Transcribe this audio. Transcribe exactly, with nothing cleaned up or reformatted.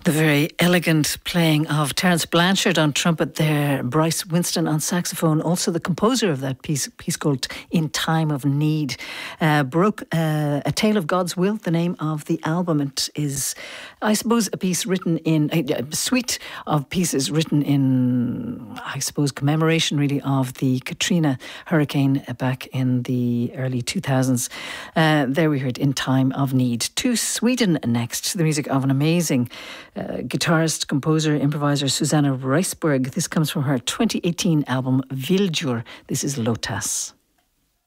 The very elegant playing of Terence Blanchard on trumpet there, Bryce Winston on saxophone, also the composer of that piece, piece called In Time of Need. Uh, broke uh, A Tale of God's Will, the name of the album. It is, I suppose, a piece written in, a, a suite of pieces written in, I suppose, commemoration really of the Katrina hurricane back in the early two thousands. Uh, there we heard In Time of Need. To Sweden next, the music of an amazing Uh, guitarist, composer, improviser Susanna Reisberg. This comes from her twenty eighteen album Vildur. This is Lotas.